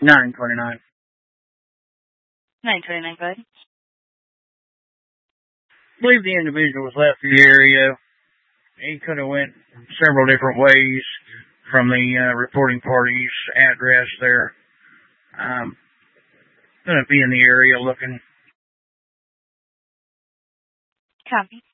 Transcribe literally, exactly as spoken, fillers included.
nine twenty-nine. nine twenty-nine, go ahead. I believe the individual was left the area. He could have went several different ways from the uh, reporting party's address there. Um, going to be in the area looking. Copy.